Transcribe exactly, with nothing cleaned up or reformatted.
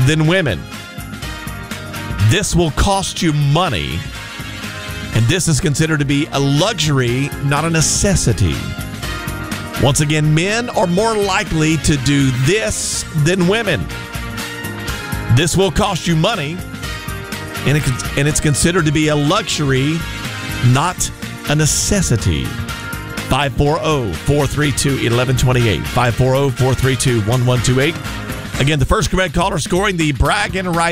than women. This will cost you money, and this is considered to be a luxury, not a necessity. Once again, men are more likely to do this than women. This will cost you money, and, it, and it's considered to be a luxury, not a necessity. five four zero, four three two, one one two eight. five four zero, four three two, one one two eight. Again, the first correct caller scoring the bragging right